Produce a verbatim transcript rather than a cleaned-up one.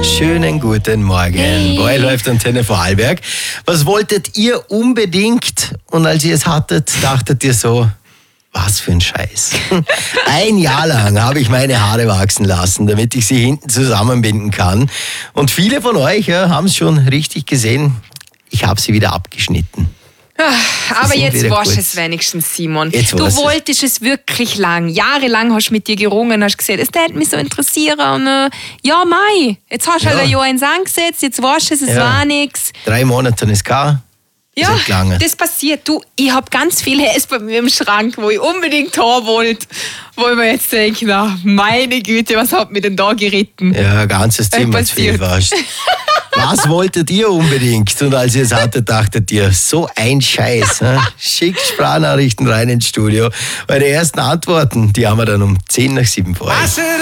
Schönen guten Morgen. Hey. Bei euch läuft Antenne Vorarlberg. Was wolltet ihr unbedingt und als ihr es hattet, dachtet ihr so, was für ein Scheiß. Ein Jahr lang habe ich meine Haare wachsen lassen, damit ich sie hinten zusammenbinden kann. Und viele von euch ja, haben es schon richtig gesehen. Ich habe sie wieder abgeschnitten. Ach, aber sind jetzt wieder warst du kurz. es wenigstens, Simon. Jetzt Du war's es. wolltest es wirklich lang. Jahrelang hast du mit dir gerungen, hast gesagt, es würde mich so interessieren. Und, äh, ja, Mai, jetzt hast du Ja. halt ein Jahr ins angesetzt, jetzt weißt du es, es Ja. war nichts. Drei Monate ist gar. Ja, hat gelangen. das passiert. Du, ich habe ganz viel Häs bei mir im Schrank, wo ich unbedingt haben wollte. Wo ich mir jetzt denke, na, meine Güte, was hat mich denn da geritten? Ja, ein ganzes Zimmer zu viel passiert. fast. Was wolltet ihr unbedingt? Und als ihr es hattet, dachtet ihr, so ein Scheiß. He? Schickt Sprachnachrichten rein ins Studio. Eure ersten Antworten, die haben wir dann um zehn nach sieben vor euch.